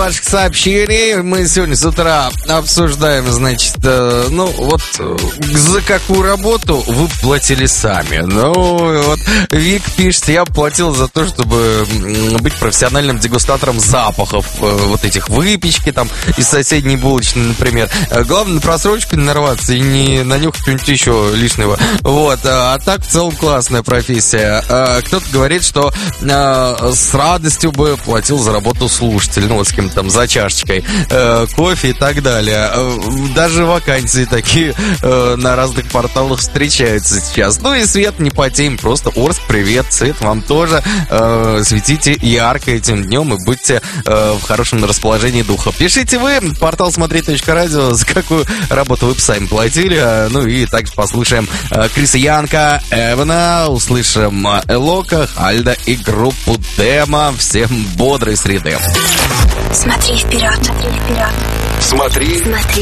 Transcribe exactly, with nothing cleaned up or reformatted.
ваших сообщений. Мы сегодня с утра обсуждаем, значит, э, ну вот э, за какую работу вы платили сами. Ну вот Вик пишет, я платил за то, чтобы быть профессиональным дегустатором запахов э, вот этих выпечки там из соседней булочной, например. Главное на просрочку не нарваться и не нанюхать что-нибудь еще лишнего. Вот, а так в целом классная профессия. Кто-то говорит, что с радостью бы платил за работу слушатель, ну вот с кем-то там за чашечкой кофе и так далее. Даже вакансии такие на разных порталах встречаются сейчас. Ну и Свет, не потеем, просто Орск, привет, Свет, вам тоже. Светите ярко этим днем и будьте в хорошем расположении духа. Пишите вы, портал смотреть точка радио, за какую работу вы бы сами платили. Ну и также послушаем Криса Янка, Эвана, услышим Элока, Хальда и группу Демо. Всем бодрой среды. Смотри вперед, смотри вперед. Смотри, Смотри